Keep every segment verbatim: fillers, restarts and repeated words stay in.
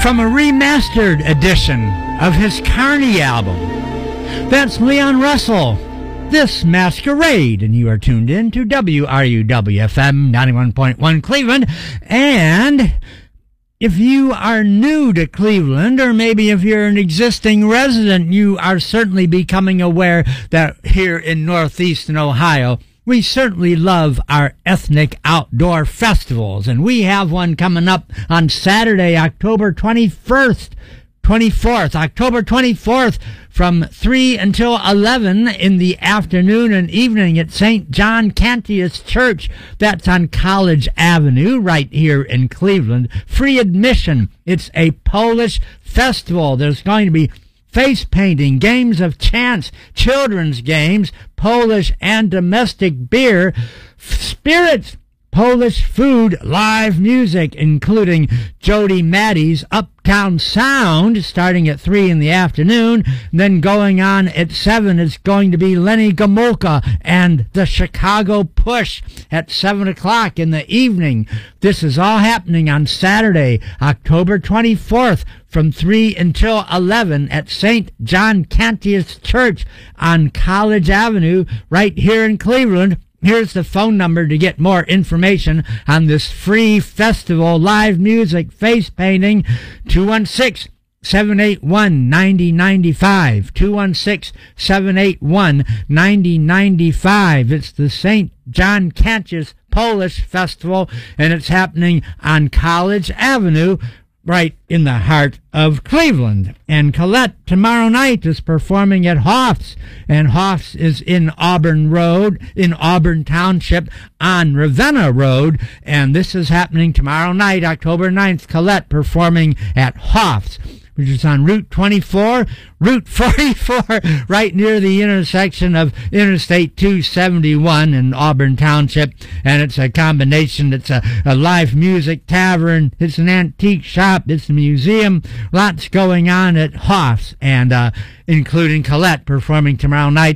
from a remastered edition of his Carney album. That's Leon Russell, This Masquerade, and you are tuned in to W R U W F M ninety-one point one Cleveland. And if you are new to Cleveland, or maybe if you're an existing resident, you are certainly becoming aware that here in northeastern Ohio, we certainly love our ethnic outdoor festivals, and we have one coming up on Saturday, October twenty-first, twenty-fourth, October twenty-fourth, from three until eleven in the afternoon and evening at Saint John Cantius Church. That's on College Avenue right here in Cleveland. Free admission. It's a Polish festival. There's going to be face painting, games of chance, children's games, Polish and domestic beer, spirits, Polish food, live music, including Jody Maddie's Uptown Sound, starting at three in the afternoon. Then going on at seven is going to be Lenny Gomulka and the Chicago Push at seven o'clock in the evening. This is all happening on Saturday, October twenty-fourth, from three until eleven at Saint John Cantius Church on College Avenue, right here in Cleveland. Here's the phone number to get more information on this free festival, live music, face painting, two one six, seven eight one, nine zero nine five, two one six, seven eight one, nine zero nine five. It's the Saint John Cantius Polish Festival, and it's happening on College Avenue, right in the heart of Cleveland. And Colette tomorrow night is performing at Hoff's, and Hoff's is in Auburn Road, in Auburn Township on Ravenna Road, and this is happening tomorrow night, October ninth. Colette performing at Hoff's, which is on Route twenty-four, Route forty-four, right near the intersection of Interstate two seventy-one in Auburn Township. And it's a combination. It's a, a live music tavern. It's an antique shop. It's a museum. Lots going on at Hoff's, and uh, including Colette performing tomorrow night.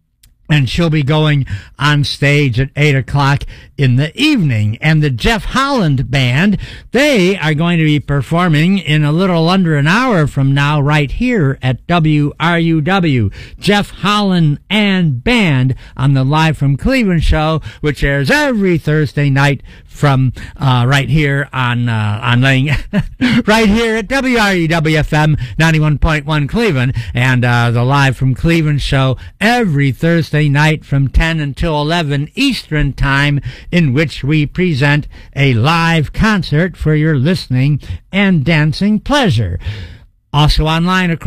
And she'll be going on stage at eight o'clock in the evening. And the Jeff Holland Band, they are going to be performing in a little under an hour from now right here at W R U W. Jeff Holland and Band on the Live from Cleveland show, which airs every Thursday night from uh, right here on uh, on laying right here at W R U W F M ninety-one point one Cleveland, and uh, the Live from Cleveland show every Thursday night from ten until eleven Eastern Time, in which we present a live concert for your listening and dancing pleasure. Also online across